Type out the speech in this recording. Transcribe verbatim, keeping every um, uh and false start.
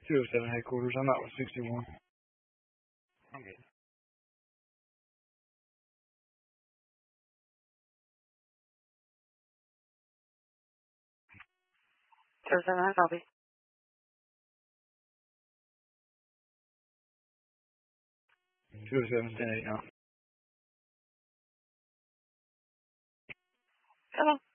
two oh seven headquarters. I'm out with sixty-one. I'm good. two oh seven, I copy. two oh seven, ten eight now. Hello.